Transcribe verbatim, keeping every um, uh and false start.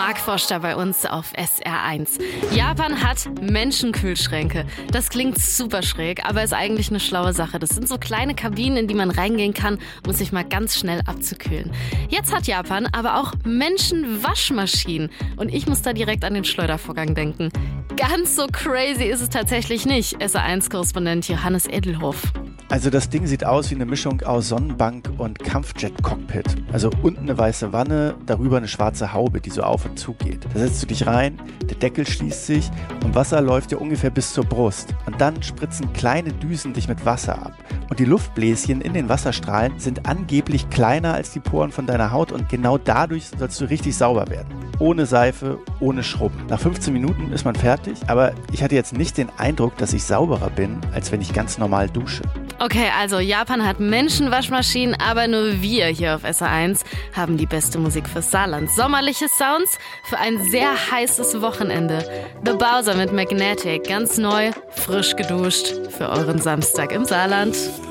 Marc Forster bei uns auf S R eins. Japan hat Menschenkühlschränke. Das klingt super schräg, aber ist eigentlich eine schlaue Sache. Das sind so kleine Kabinen, in die man reingehen kann, um sich mal ganz schnell abzukühlen. Jetzt hat Japan aber auch Menschenwaschmaschinen. Und ich muss da direkt an den Schleudervorgang denken. Ganz so crazy ist es tatsächlich nicht, S R eins-Korrespondent Johannes Edelhoff. Also das Ding sieht aus wie eine Mischung aus Sonnenbank und Kampfjet-Cockpit. Also unten eine weiße Wanne, darüber eine schwarze Haube, die so auf und zu geht. Da setzt du dich rein, der Deckel schließt sich und Wasser läuft dir ungefähr bis zur Brust. Und dann spritzen kleine Düsen dich mit Wasser ab. Und die Luftbläschen in den Wasserstrahlen sind angeblich kleiner als die Poren von deiner Haut und genau dadurch sollst du richtig sauber werden. Ohne Seife, ohne Schrubben. Nach fünfzehn Minuten ist man fertig, aber ich hatte jetzt nicht den Eindruck, dass ich sauberer bin, als wenn ich ganz normal dusche. Okay, also Japan hat Menschenwaschmaschinen, aber nur wir hier auf S R eins haben die beste Musik fürs Saarland. Sommerliche Sounds für ein sehr heißes Wochenende. The Bowser mit Magnetic, ganz neu, frisch geduscht für euren Samstag im Saarland.